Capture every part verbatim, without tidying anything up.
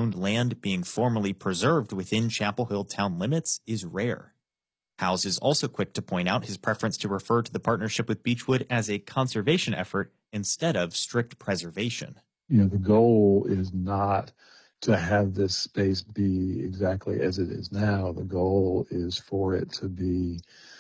state-owned land being formally preserved within Chapel Hill town limits is rare. Howes is also quick to point out his preference to refer to the partnership with Beechwood as a conservation effort instead of strict preservation. You know, the goal is not to have this space be exactly as it is now. The goal is for it to be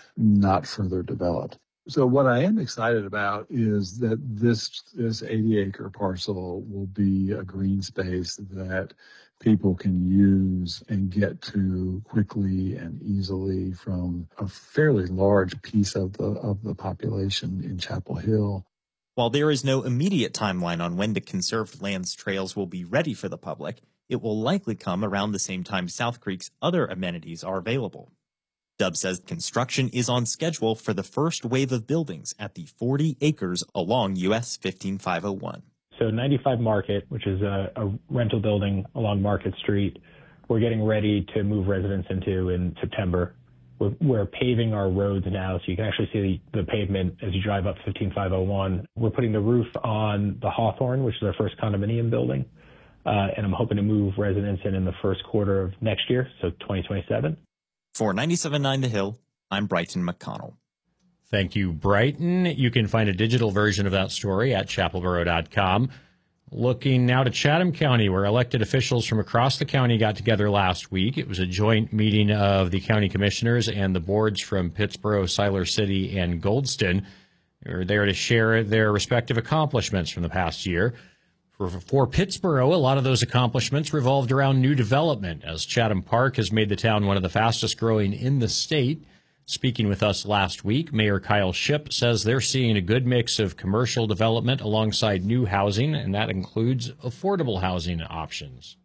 not further developed. So what I am excited about is that this this eighty acre parcel will be a green space that people can use and get to quickly and easily from a fairly large piece of the of the population in Chapel Hill. While there is no immediate timeline on when the conserved lands trails will be ready for the public, it will likely come around the same time South Creek's other amenities are available. Dub says construction is on schedule for the first wave of buildings at the forty acres along U S fifteen five oh one. So ninety-five Market, which is a, a rental building along Market Street, we're getting ready to move residents into in September. We're, we're paving our roads now, so you can actually see the, the pavement as you drive up fifteen five oh one. We're putting the roof on the Hawthorne, which is our first condominium building, uh, and I'm hoping to move residents in in the first quarter of next year, so twenty twenty-seven. For ninety-seven point nine The Hill, I'm Brighton McConnell. Thank you, Brighton. You can find a digital version of that story at chapel borough dot com. Looking now to Chatham County, where elected officials from across the county got together last week. It was a joint meeting of the county commissioners and the boards from Pittsboro, Siler City, and Goldston. They were there to share their respective accomplishments from the past year. For, for Pittsboro, a lot of those accomplishments revolved around new development, as Chatham Park has made the town one of the fastest growing in the state. Speaking with us last week, Mayor Kyle Shipp says they're seeing a good mix of commercial development alongside new housing, and that includes affordable housing options.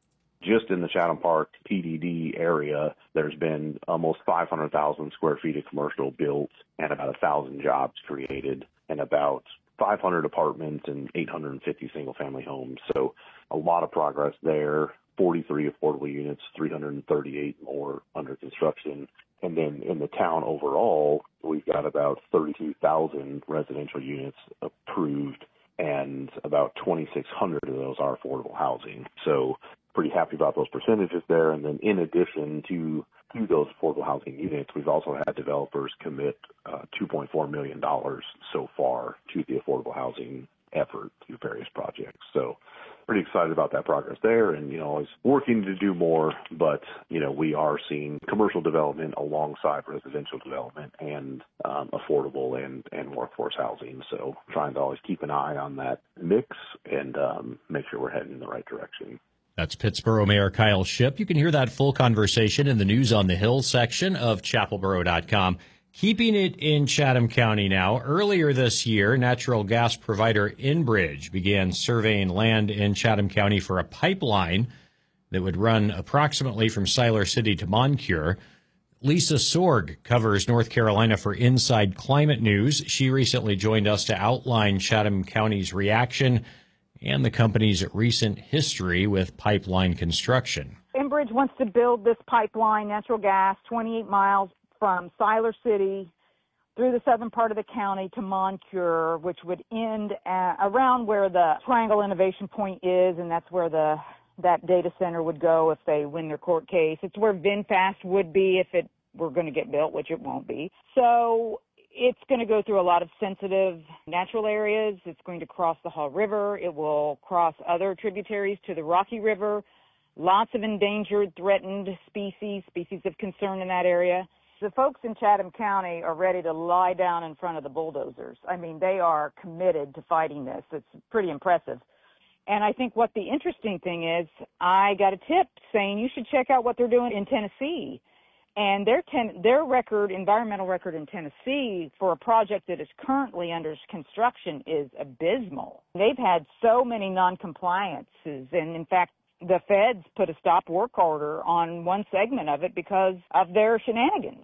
Just in the Chatham Park P D D area, there's been almost five hundred thousand square feet of commercial built and about one thousand jobs created and about five hundred apartments and eight hundred fifty single-family homes. So a lot of progress there, forty-three affordable units, three hundred thirty-eight more under construction. And then in the town overall, we've got about thirty-two thousand residential units approved, and about twenty-six hundred of those are affordable housing. So pretty happy about those percentages there. And then in addition to, to those affordable housing units, we've also had developers commit uh, two point four million dollars so far to the affordable housing effort through various projects. So pretty excited about that progress there, and, you know, always working to do more, but, you know, we are seeing commercial development alongside residential development and um, affordable and, and workforce housing. So trying to always keep an eye on that mix and um, make sure we're heading in the right direction. That's Pittsboro Mayor Kyle Shipp. You can hear that full conversation in the News on the Hill section of chapel borough dot com. Keeping it in Chatham County now, earlier this year, natural gas provider Enbridge began surveying land in Chatham County for a pipeline that would run approximately from Siler City to Moncure. Lisa Sorg covers North Carolina for Inside Climate News. She recently joined us to outline Chatham County's reaction and the company's recent history with pipeline construction. Enbridge wants to build this pipeline, natural gas, twenty-eight miles from Siler City through the southern part of the county to Moncure, which would end at, around where the Triangle Innovation Point is, and that's where the that data center would go if they win their court case. It's where VinFast would be if it were going to get built, which it won't be. So it's going to go through a lot of sensitive natural areas. It's going to cross the Haw River. It will cross other tributaries to the Rocky River. Lots of endangered, threatened species, species of concern in that area. The folks in Chatham County are ready to lie down in front of the bulldozers. I mean, they are committed to fighting this. It's pretty impressive. And I think what the interesting thing is, I got a tip saying you should check out what they're doing in Tennessee. And their ten, their record, environmental record in Tennessee for a project that is currently under construction is abysmal. They've had so many non-compliances, and in fact, the feds put a stop work order on one segment of it because of their shenanigans.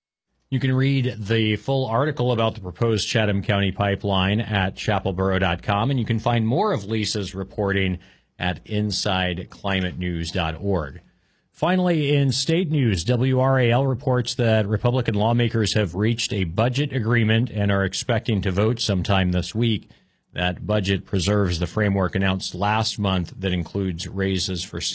You can read the full article about the proposed Chatham County pipeline at chapel borough dot com, and you can find more of Lisa's reporting at inside climate news dot org. Finally, in state news, W R A L reports that Republican lawmakers have reached a budget agreement and are expecting to vote sometime this week. That budget preserves the framework announced last month that includes raises for